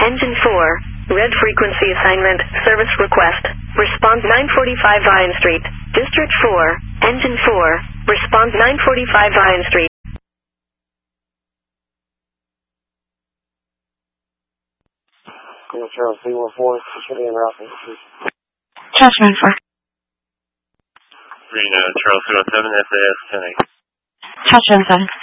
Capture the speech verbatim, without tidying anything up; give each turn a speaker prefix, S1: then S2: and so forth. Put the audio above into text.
S1: Engine four, red frequency assignment, service request. Response nine forty-five Vine Street. District four, Engine four, response nine forty-five Vine Street.
S2: Charles three one four, should be in route.
S3: Charles nine four.
S4: Reno, Charles three one seven, S A S ten eight.
S3: Charles seven seven.